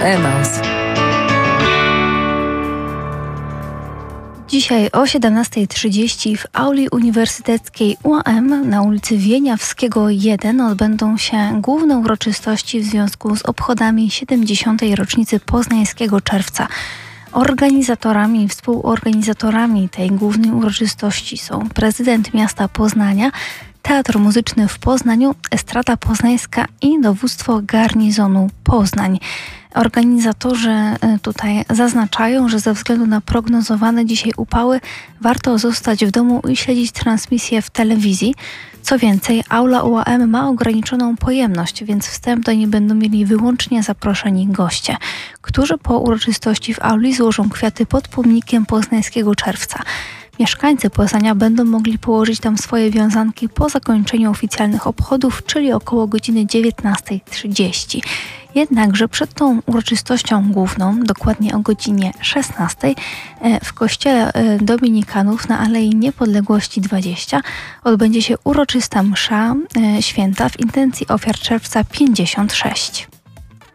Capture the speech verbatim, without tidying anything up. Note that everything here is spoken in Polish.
Emaus. Dzisiaj o siedemnasta trzydzieści w auli uniwersyteckiej U A M na ulicy Wieniawskiego jeden odbędą się główne uroczystości w związku z obchodami siedemdziesiątej rocznicy Poznańskiego Czerwca. Organizatorami i współorganizatorami tej głównej uroczystości są prezydent miasta Poznania, Teatr Muzyczny w Poznaniu, Estrada Poznańska i Dowództwo Garnizonu Poznań. Organizatorzy tutaj zaznaczają, że ze względu na prognozowane dzisiaj upały warto zostać w domu i śledzić transmisję w telewizji. Co więcej, aula U A M ma ograniczoną pojemność, więc wstęp do niej będą mieli wyłącznie zaproszeni goście, którzy po uroczystości w auli złożą kwiaty pod pomnikiem Poznańskiego Czerwca. Mieszkańcy Poznania będą mogli położyć tam swoje wiązanki po zakończeniu oficjalnych obchodów, czyli około godziny dziewiętnasta trzydzieści. Jednakże przed tą uroczystością główną, dokładnie o godzinie szesnastej, w kościele Dominikanów na Alei Niepodległości dwadzieścia odbędzie się uroczysta msza święta w intencji ofiar Czerwca pięćdziesiąt sześć.